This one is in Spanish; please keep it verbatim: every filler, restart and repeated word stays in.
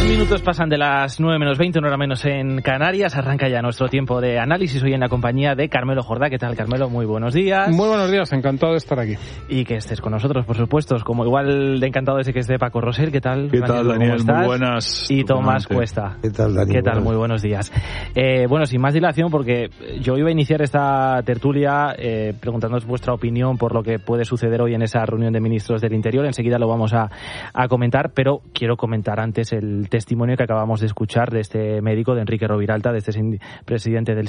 Minutos pasan de las nueve menos veinte, una hora menos en Canarias. Arranca ya nuestro tiempo de análisis hoy en la compañía de Carmelo Jordá. ¿Qué tal, Carmelo? Muy buenos días. Muy buenos días, encantado de estar aquí. Y que estés con nosotros, por supuesto. Como igual de encantado desde que esté Paco Rosell. ¿Qué tal? ¿Qué tal, Daniel? Muy buenas. Y Tomás Cuesta. ¿Qué tal, Daniel? ¿Qué tal? Muy buenos días. Eh, bueno, sin más dilación, porque yo iba a iniciar esta tertulia eh, preguntándoos vuestra opinión por lo que puede suceder hoy en esa reunión de ministros del Interior. Enseguida lo vamos a, a comentar, pero quiero comentar antes el testimonio que acabamos de escuchar de este médico, de Enrique Roviralta, de este presidente del